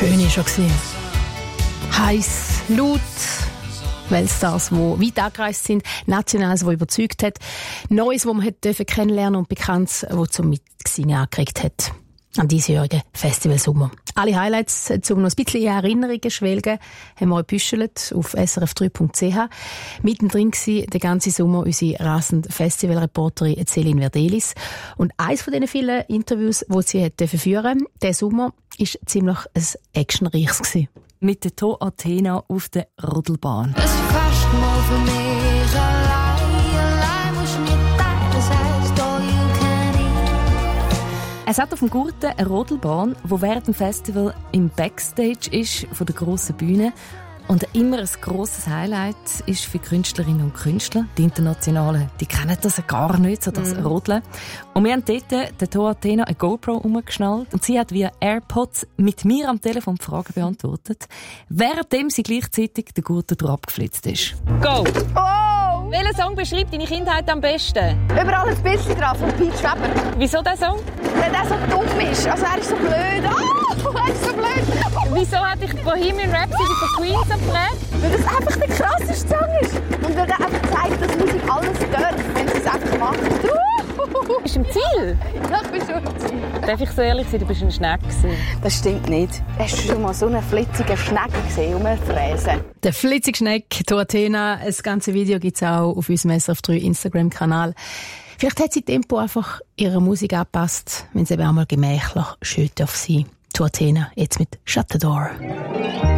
Schön war schon. Heiß, laut, Weltstars, die weit angereist sind, Nationales, das überzeugt hat, Neues, das man kennenlernen und Bekanntes, das zum Mitsingen angeregt hat. Am diesjährigen Festival Sommer. Alle Highlights, um noch ein bisschen in Erinnerungen schwelgen, haben wir euch gebüschelt auf srf3.ch. Mittendrin war den ganzen Sommer unsere rasende Festivalreporterin Céline Verdelis. Und eines von diesen vielen Interviews, die sie führen durfte, diesen Sommer, war ziemlich ein actionreiches gewesen. Mit der To Athena auf der Rodelbahn. Es ist fast mal für mich allein musst du mir teilen, sagst all you can eat. Es hat auf dem Gurten eine Rodelbahn, die während dem Festival im Backstage ist von der grossen Bühne. Und immer ein grosses Highlight ist für Künstlerinnen und Künstler. Die Internationalen, die kennen das gar nicht, so das Rodeln. Und wir haben dort der To Athena eine GoPro umgeschnallt und sie hat via AirPods mit mir am Telefon die Fragen beantwortet, währenddem sie gleichzeitig den Gurten durch abgeflitzt ist. Go! Oh! Welcher Song beschreibt deine Kindheit am besten? Überall ein Bildchen drauf von Pete Schweber. Wieso der Song? Weil er so dumm ist. Also er ist so blöd. Oh, er ist so blöd. Wieso hat dich Bohemian Rhapsody von Queen so geprägt? Weil das einfach der krasseste Song ist. Und weil er einfach zeigt, dass Musik alles darf, wenn sie es einfach macht. Bist du im Ziel? Ja, ich bin schon im Ziel. Darf ich so ehrlich sein, du bist ein Schneck gewesen. Das stimmt nicht. Hast du schon mal so einen flitzigen Schneck gesehen, rumfräsen? Der flitzige Schneck, To Athena, das ganze Video gibt es auch auf unserem SRF3 Instagram-Kanal. Vielleicht hat sie Tempo einfach ihrer Musik angepasst, wenn sie eben einmal gemächlich schön sein darf. To Athena, jetzt mit Shut the Door.